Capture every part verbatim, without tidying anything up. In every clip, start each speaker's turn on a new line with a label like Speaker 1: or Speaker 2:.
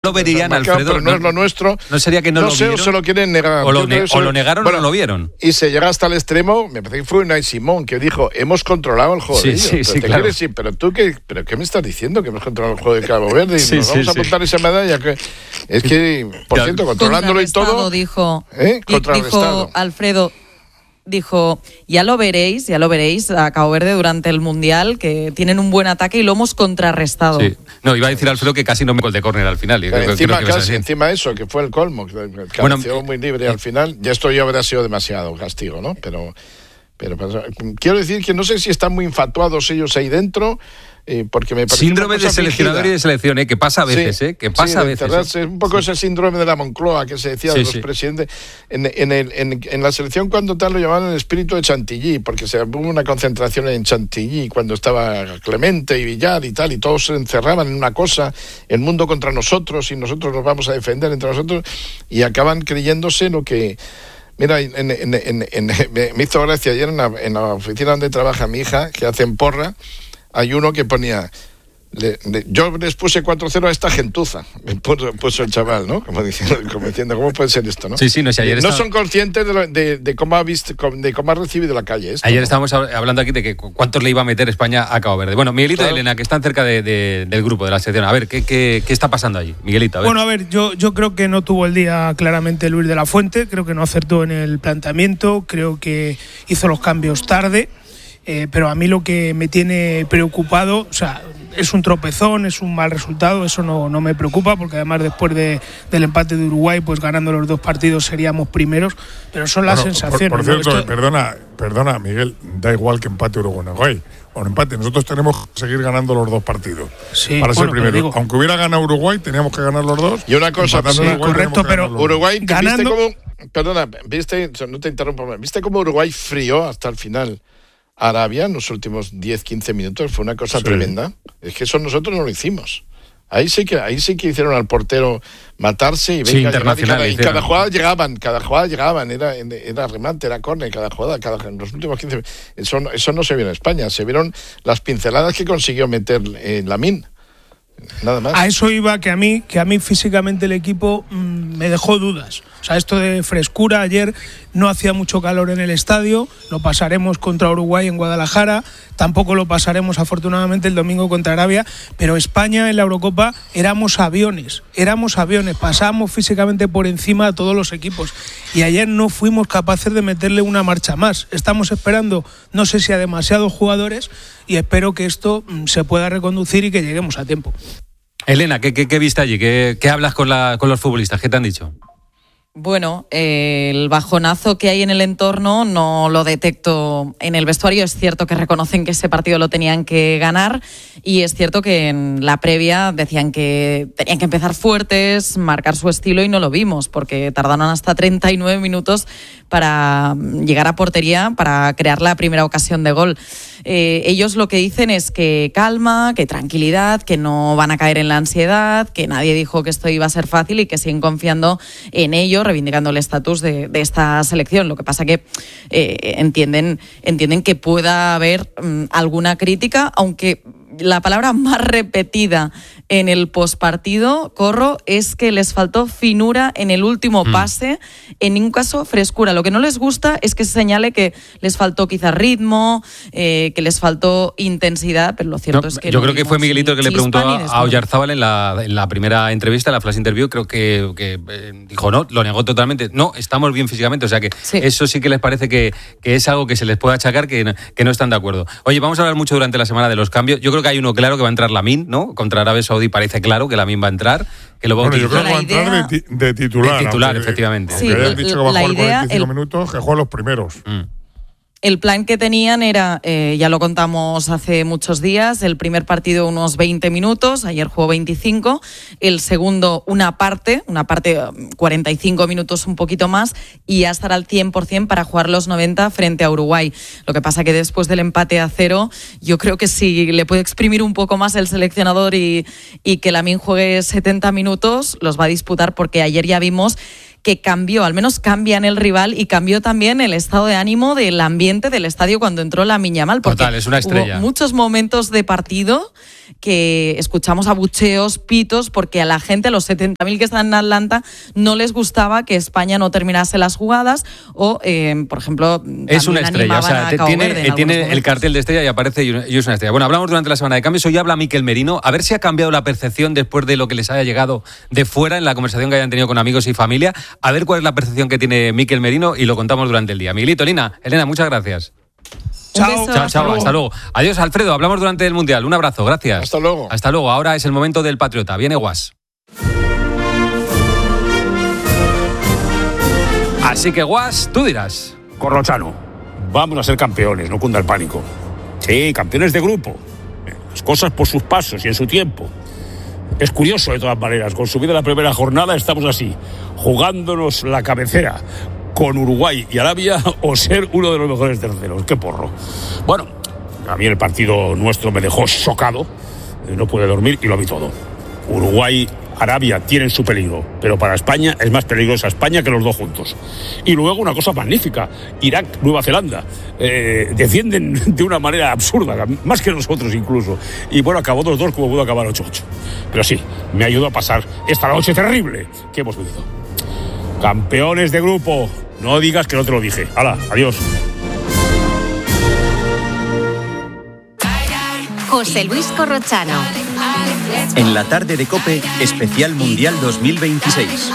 Speaker 1: lo verían, Alfredo,
Speaker 2: pero no, no es lo nuestro.
Speaker 1: No sería que no,
Speaker 2: no
Speaker 1: lo
Speaker 2: sé,
Speaker 1: vieron.
Speaker 2: O se lo quieren negar.
Speaker 1: O lo, ne-
Speaker 2: eso,
Speaker 1: o lo negaron bueno, o no lo vieron.
Speaker 2: Y se llega hasta el extremo, me parece que fue Unai Simón que dijo, hemos controlado el juego
Speaker 1: sí,
Speaker 2: de ellos.
Speaker 1: Sí,
Speaker 2: pero,
Speaker 1: sí,
Speaker 2: te
Speaker 1: claro.
Speaker 2: decir, pero tú, qué, ¿pero qué me estás diciendo? Que hemos controlado el juego de Cabo Verde y
Speaker 1: sí,
Speaker 2: nos
Speaker 1: sí,
Speaker 2: vamos
Speaker 1: sí.
Speaker 2: a apuntar esa medalla. Que, es que, por cierto, controlándolo y todo...
Speaker 3: dijo,
Speaker 2: ¿eh?
Speaker 3: dijo Alfredo... Dijo, ya lo veréis, ya lo veréis a Cabo Verde durante el Mundial, que tienen un buen ataque y lo hemos contrarrestado.
Speaker 1: Sí. No, iba a decir Alfredo que casi no me gol de córner al final.
Speaker 2: Pero creo, encima, creo casi, encima eso, que fue el colmo, que bueno, muy libre eh, al final. Ya esto ya habría sido demasiado castigo, ¿no? Pero, pero, pero quiero decir que no sé si están muy infatuados ellos ahí dentro. Eh, porque me
Speaker 1: síndrome de seleccionador fingida. Y de selección, ¿eh? Que pasa a veces, sí, ¿eh? Que pasa
Speaker 2: sí,
Speaker 1: a veces.
Speaker 2: Verdad, ¿eh? Es un poco ese síndrome de la Moncloa que se decía sí, de los sí. presidentes. En, en, el, en, en la selección cuando tal lo llamaban el espíritu de Chantilly, porque se hubo una concentración en Chantilly cuando estaba Clemente y Villar y tal, y todos se encerraban en una cosa, el mundo contra nosotros y nosotros nos vamos a defender entre nosotros, y acaban creyéndose lo que... Mira, en, en, en, en, me hizo gracia ayer en la, en la oficina donde trabaja mi hija, que hacen porra. Hay uno que ponía, le, le, yo les puse cuatro cero a esta gentuza, me puso, puso el chaval, ¿no? Como diciendo, como diciendo, ¿cómo puede ser esto, no?
Speaker 1: Sí, sí, no, si ayer
Speaker 2: no
Speaker 1: estaba...
Speaker 2: son conscientes de, lo, de, de, cómo ha visto, de cómo ha recibido la calle esto,
Speaker 1: ayer
Speaker 2: ¿no?
Speaker 1: estábamos hablando aquí de que cuántos le iba a meter España a Cabo Verde. Bueno, Miguelito claro. y Elena, que están cerca de, de, del grupo, de la sección. A ver, ¿qué, qué, qué está pasando allí? Miguelito, a ver.
Speaker 4: Bueno, a ver, yo, yo creo que no tuvo el día claramente Luis de la Fuente, creo que no acertó en el planteamiento, creo que hizo los cambios tarde. Eh, pero a mí lo que me tiene preocupado, o sea, es un tropezón, es un mal resultado, eso no, no me preocupa, porque además después de, del empate de Uruguay, pues ganando los dos partidos seríamos primeros, pero son las
Speaker 5: bueno,
Speaker 4: sensaciones.
Speaker 5: Por, por cierto,
Speaker 4: ¿no? Esto...
Speaker 5: perdona, perdona, Miguel, da igual que empate Uruguay o no empate, nosotros tenemos que seguir ganando los dos partidos
Speaker 4: sí,
Speaker 5: para
Speaker 4: bueno,
Speaker 5: ser primeros.
Speaker 4: Digo...
Speaker 5: Aunque hubiera ganado Uruguay, teníamos que ganar los dos.
Speaker 2: Y una cosa,
Speaker 4: sí,
Speaker 2: Uruguay,
Speaker 4: correcto, pero
Speaker 2: Uruguay,
Speaker 4: ganando...
Speaker 2: ¿viste cómo, perdona, viste, no te interrumpo, ¿viste cómo Uruguay frió hasta el final Arabia en los últimos diez, quince minutos? Fue una cosa sí. tremenda. Es que eso nosotros no lo hicimos. Ahí sí que ahí sí que hicieron al portero matarse y venga,
Speaker 1: sí, internacional,
Speaker 2: y, cada, y cada jugada llegaban, cada jugada llegaban, era, era remate, era córner, cada jugada, cada en los últimos quince eso no, eso no se vio en España, se vieron las pinceladas que consiguió meter eh, Lamine. Nada más.
Speaker 4: A eso iba, que a mí, que a mí físicamente el equipo mmm, me dejó dudas. O sea, esto de frescura, ayer no hacía mucho calor en el estadio, lo pasaremos contra Uruguay en Guadalajara, tampoco lo pasaremos afortunadamente el domingo contra Arabia, pero España en la Eurocopa éramos aviones, éramos aviones, pasábamos físicamente por encima a todos los equipos y ayer no fuimos capaces de meterle una marcha más. Estamos esperando, no sé si a demasiados jugadores, y espero que esto mmm, se pueda reconducir y que lleguemos a tiempo.
Speaker 1: Elena, ¿qué, qué, qué viste allí? ¿Qué, qué hablas con, la, con los futbolistas? ¿Qué te han dicho?
Speaker 3: Bueno, eh, el bajonazo que hay en el entorno no lo detecto en el vestuario. Es cierto que reconocen que ese partido lo tenían que ganar y es cierto que en la previa decían que tenían que empezar fuertes, marcar su estilo y no lo vimos porque tardaron hasta treinta y nueve minutos para llegar a portería, para crear la primera ocasión de gol. Eh, ellos lo que dicen es que calma, que tranquilidad, que no van a caer en la ansiedad, que nadie dijo que esto iba a ser fácil y que siguen confiando en ello, reivindicando el estatus de, de esta selección. Lo que pasa que eh, entienden, entienden que pueda haber um, alguna crítica, aunque la palabra más repetida en el pospartido, Corro, es que les faltó finura en el último pase, mm. en ningún caso frescura. Lo que no les gusta es que se señale que les faltó quizá ritmo, eh, que les faltó intensidad, pero lo cierto
Speaker 1: no,
Speaker 3: es que
Speaker 1: yo
Speaker 3: no
Speaker 1: creo que fue Miguelito el que le preguntó a, a Oyarzábal en la, en la primera entrevista, en la flash interview, creo que, que eh, dijo no, lo negó totalmente. No, estamos bien físicamente, o sea que sí. Eso sí que les parece que, que es algo que se les puede achacar, que, que no están de acuerdo. Oye, vamos a hablar mucho durante la semana de los cambios. Yo creo que hay uno claro que va a entrar Lamine, ¿no? Contra Arabia Saudí parece claro que Lamine va a entrar, que lo va a
Speaker 5: bueno,
Speaker 1: utilizar.
Speaker 5: Yo creo que va a entrar de, ti, de titular.
Speaker 1: De titular,
Speaker 5: aunque,
Speaker 1: efectivamente.
Speaker 5: Aunque
Speaker 3: sí,
Speaker 5: hayan dicho que va a jugar
Speaker 3: idea,
Speaker 5: cuarenta y cinco
Speaker 3: el...
Speaker 5: minutos, que juega los primeros.
Speaker 1: Mm.
Speaker 3: El plan que tenían era, eh, ya lo contamos hace muchos días, el primer partido unos veinte minutos, ayer jugó veinticinco, el segundo una parte, una parte cuarenta y cinco minutos un poquito más y ya estará al cien por ciento para jugar los noventa frente a Uruguay. Lo que pasa que después del empate a cero, yo creo que si le puede exprimir un poco más el seleccionador y, y que Lamine juegue setenta minutos, los va a disputar porque ayer ya vimos que cambió, al menos cambia en el rival y cambió también el estado de ánimo del ambiente del estadio cuando entró Lamine Yamal. Porque
Speaker 1: Total, es una estrella.
Speaker 3: Hubo muchos momentos de partido que escuchamos abucheos, pitos, porque a la gente, a los setenta mil que están en Atlanta, no les gustaba que España no terminase las jugadas o, eh, por ejemplo,
Speaker 1: es una estrella, o sea, tiene, tiene el cartel de estrella y aparece y es una estrella. Bueno, hablamos durante la semana de cambios, hoy habla Mikel Merino, a ver si ha cambiado la percepción después de lo que les haya llegado de fuera en la conversación que hayan tenido con amigos y familia, a ver cuál es la percepción que tiene Mikel Merino y lo contamos durante el día. Miguelito, Lina, Elena, muchas gracias.
Speaker 4: Chao,
Speaker 3: beso,
Speaker 1: chao,
Speaker 3: hasta
Speaker 1: chao,
Speaker 3: luego.
Speaker 1: hasta luego. Adiós, Alfredo, hablamos durante el Mundial. Un abrazo, gracias.
Speaker 2: Hasta luego.
Speaker 1: Hasta luego. Ahora es el momento del Patriota. Viene Guas. Así que Guas, tú dirás.
Speaker 6: Corrochano, vamos a ser campeones, no cunda el pánico. Sí, campeones de grupo. Las cosas por sus pasos y en su tiempo. Es curioso, de todas maneras, con subida la primera jornada estamos así, jugándonos la cabecera con Uruguay y Arabia o ser uno de los mejores terceros. ¡Qué porro! Bueno, a mí el partido nuestro me dejó chocado, no pude dormir y lo vi todo. Uruguay, Arabia tienen su peligro, pero para España es más peligrosa España que los dos juntos. Y luego una cosa magnífica, Irak, Nueva Zelanda, eh, defienden de una manera absurda, más que nosotros incluso. Y bueno, acabó dos dos como pudo acabar ocho ocho. Pero sí, me ayudó a pasar esta noche terrible que hemos vivido. Campeones de grupo, no digas que no te lo dije. Hala, adiós.
Speaker 7: José Luis Corrochano.
Speaker 8: En la tarde de COPE, especial Mundial dos mil veintiséis.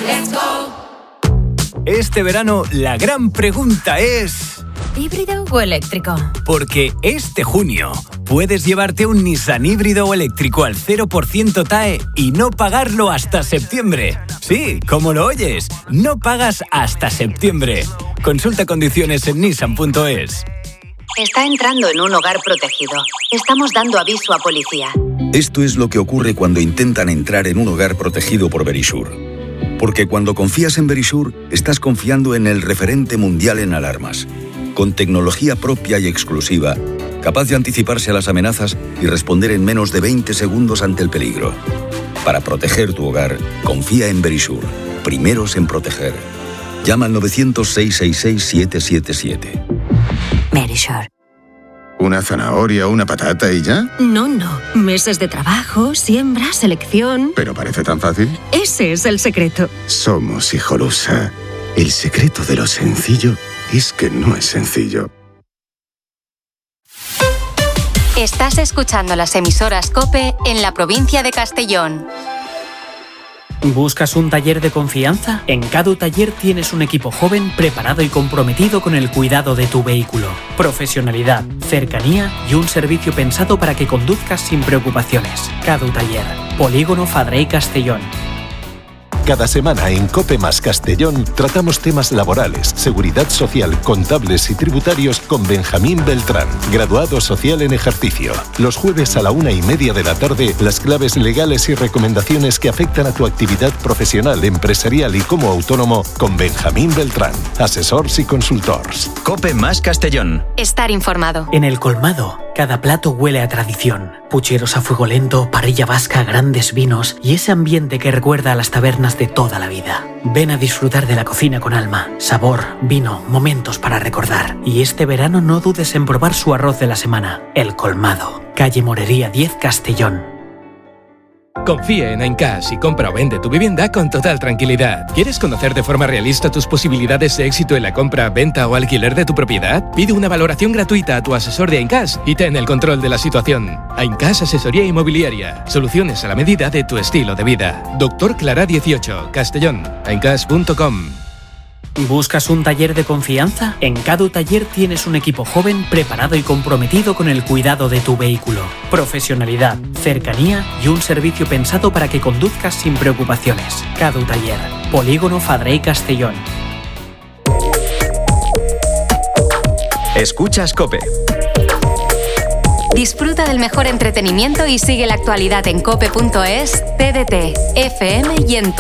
Speaker 8: Este verano, la gran pregunta es...
Speaker 7: ¿híbrido o eléctrico?
Speaker 8: Porque este junio puedes llevarte un Nissan híbrido o eléctrico al cero por ciento T A E y no pagarlo hasta septiembre. Sí, como lo oyes, no pagas hasta septiembre. Consulta condiciones en nissan punto es.
Speaker 7: Está entrando en un hogar protegido. Estamos dando aviso a policía.
Speaker 9: Esto es lo que ocurre cuando intentan entrar en un hogar protegido por Verisure. Porque cuando confías en Verisure, estás confiando en el referente mundial en alarmas. Con tecnología propia y exclusiva, capaz de anticiparse a las amenazas y responder en menos de veinte segundos ante el peligro. Para proteger tu hogar, confía en Verisure. Primeros en proteger. Llama al novecientos, seiscientos sesenta y seis, siete siete siete.
Speaker 7: Verisure.
Speaker 10: ¿Una zanahoria o una patata y ya?
Speaker 7: No, no. Meses de trabajo, siembra, selección...
Speaker 10: ¿Pero parece tan fácil?
Speaker 7: Ese es el secreto.
Speaker 10: Somos Hijolusa. El secreto de lo sencillo es que no es sencillo.
Speaker 7: Estás escuchando las emisoras COPE en la provincia de Castellón.
Speaker 11: ¿Buscas un taller de confianza? En Cadu Taller tienes un equipo joven, preparado y comprometido con el cuidado de tu vehículo. Profesionalidad, cercanía y un servicio pensado para que conduzcas sin preocupaciones. Cadu Taller, Polígono Fadrey Castellón.
Speaker 12: Cada semana en COPE más Castellón tratamos temas laborales, seguridad social, contables y tributarios con Benjamín Beltrán, graduado social en ejercicio. Los jueves a la una y media de la tarde, las claves legales y recomendaciones que afectan a tu actividad profesional, empresarial y como autónomo con Benjamín Beltrán, asesors y consultors.
Speaker 8: COPE más Castellón.
Speaker 7: Estar informado.
Speaker 11: En el colmado, cada plato huele a tradición. Pucheros a fuego lento, parrilla vasca, grandes vinos y ese ambiente que recuerda a las tabernas de toda la vida. Ven a disfrutar de la cocina con alma, sabor, vino, momentos para recordar. Y este verano no dudes en probar su arroz de la semana, El Colmado. Calle Morería diez, Castellón.
Speaker 13: Confía en Aincash y compra o vende tu vivienda con total tranquilidad. ¿Quieres conocer de forma realista tus posibilidades de éxito en la compra, venta o alquiler de tu propiedad? Pide una valoración gratuita a tu asesor de Aincash y ten el control de la situación. Aincash Asesoría Inmobiliaria. Soluciones a la medida de tu estilo de vida. Doctor Clara dieciocho, Castellón. aincash punto com.
Speaker 11: ¿Buscas un taller de confianza? En Cadu Taller tienes un equipo joven, preparado y comprometido con el cuidado de tu vehículo. Profesionalidad, cercanía y un servicio pensado para que conduzcas sin preocupaciones. Cadu Taller, Polígono Fadrey Castellón.
Speaker 8: Escuchas COPE.
Speaker 7: Disfruta del mejor entretenimiento y sigue la actualidad en cope punto es, T D T, F M y en tu